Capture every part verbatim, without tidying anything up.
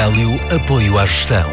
Value Apoio à Gestão.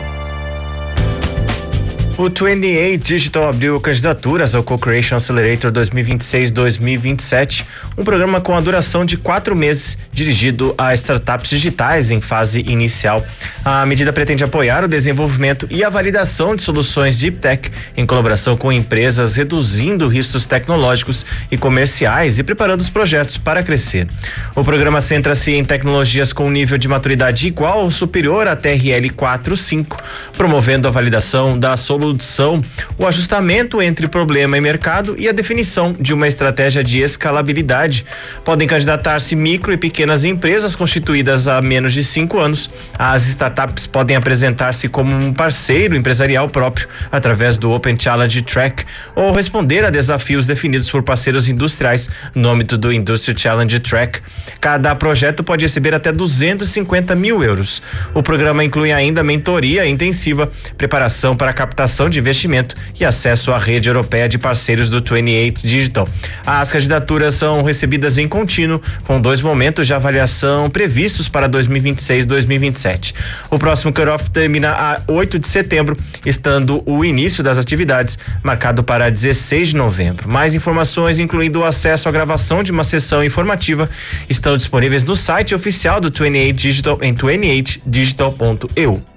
O vinte e oito Digital abriu candidaturas ao Co-Creation Accelerator dois mil e vinte e seis a dois mil e vinte e sete, um programa com a duração de quatro meses, dirigido a startups digitais em fase inicial. A medida pretende apoiar o desenvolvimento e a validação de soluções Deep Tech em colaboração com empresas, reduzindo riscos tecnológicos e comerciais e preparando os projetos para crescer. O programa centra-se em tecnologias com nível de maturidade igual ou superior a T R L quatro cinco, promovendo a validação da solução, o ajustamento entre problema e mercado e a definição de uma estratégia de escalabilidade. Podem candidatar-se micro e pequenas empresas constituídas há menos de cinco anos. As startups podem apresentar-se como um parceiro empresarial próprio através do Open Challenge Track ou responder a desafios definidos por parceiros industriais no âmbito do Industry Challenge Track. Cada projeto pode receber até duzentos e cinquenta mil euros. O programa inclui ainda mentoria intensiva, preparação para a captação de investimento e acesso à rede europeia de parceiros do vinte e oito Digital. As candidaturas são recebidas em contínuo, com dois momentos de avaliação previstos para dois mil e vinte e seis a dois mil e vinte e sete. O próximo cut-off termina a oito de setembro, estando o início das atividades marcado para dezesseis de novembro. Mais informações, incluindo o acesso à gravação de uma sessão informativa, estão disponíveis no site oficial do vinte e oito Digital em vinte e oito digital ponto e u.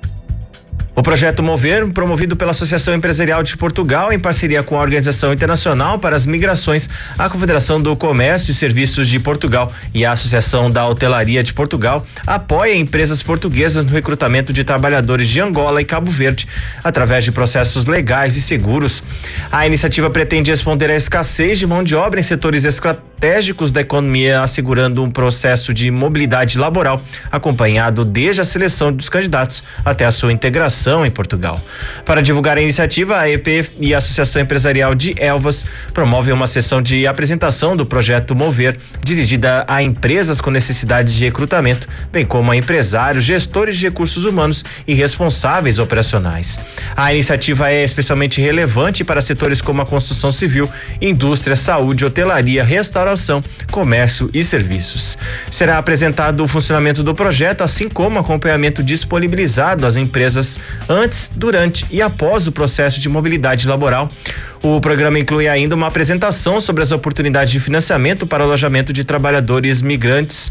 O projeto Mover, promovido pela Associação Empresarial de Portugal em parceria com a Organização Internacional para as Migrações, a Confederação do Comércio e Serviços de Portugal e a Associação da Hotelaria de Portugal, apoia empresas portuguesas no recrutamento de trabalhadores de Angola e Cabo Verde através de processos legais e seguros. A iniciativa pretende responder à escassez de mão de obra em setores estratégicos da economia, assegurando um processo de mobilidade laboral acompanhado desde a seleção dos candidatos até a sua integração em Portugal. Para divulgar a iniciativa, a E P e a Associação Empresarial de Elvas promovem uma sessão de apresentação do projeto Mover, dirigida a empresas com necessidades de recrutamento, bem como a empresários, gestores de recursos humanos e responsáveis operacionais. A iniciativa é especialmente relevante para setores como a construção civil, indústria, saúde, hotelaria, restauração, comércio e serviços. Será apresentado o funcionamento do projeto, assim como acompanhamento disponibilizado às empresas antes, durante e após o processo de mobilidade laboral. O programa inclui ainda uma apresentação sobre as oportunidades de financiamento para o alojamento de trabalhadores migrantes.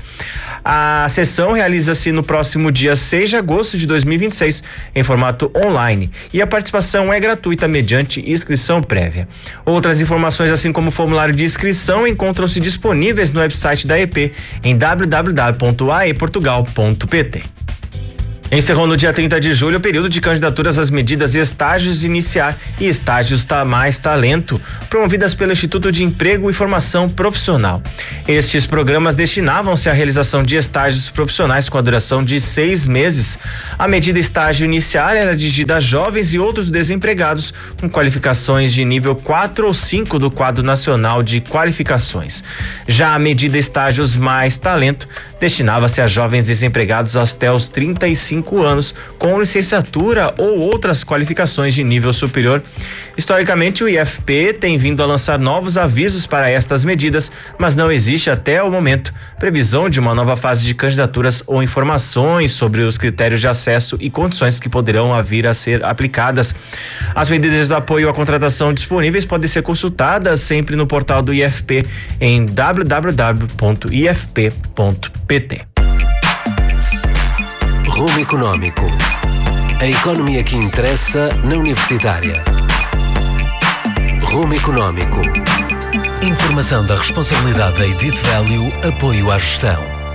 A sessão realiza-se no próximo dia seis de agosto de dois mil e vinte e seis em formato online e a participação é gratuita mediante inscrição prévia. Outras informações, assim como o formulário de inscrição, encontram-se disponíveis no website da E P em w w w ponto a e portugal ponto p t. Encerrou no dia trinta de julho o período de candidaturas às medidas Estágios Iniciar e Estágios tá Mais Talento, promovidas pelo Instituto de Emprego e Formação Profissional. Estes programas destinavam-se à realização de estágios profissionais com a duração de seis meses. A medida Estágio Iniciar era dirigida a jovens e outros desempregados com qualificações de nível quatro ou cinco do Quadro Nacional de Qualificações. Já a medida Estágios Mais Talento destinava-se a jovens desempregados até os trinta e cinco anos com licenciatura ou outras qualificações de nível superior. Historicamente, o I F P tem vindo a lançar novos avisos para estas medidas, mas não existe até o momento previsão de uma nova fase de candidaturas ou informações sobre os critérios de acesso e condições que poderão vir a ser aplicadas. As medidas de apoio à contratação disponíveis podem ser consultadas sempre no portal do I F P em w w w ponto i f p ponto p t. Rumo Económico. A economia que interessa na Universitária. Rumo Económico. Informação da responsabilidade da Edit Value Apoio à Gestão.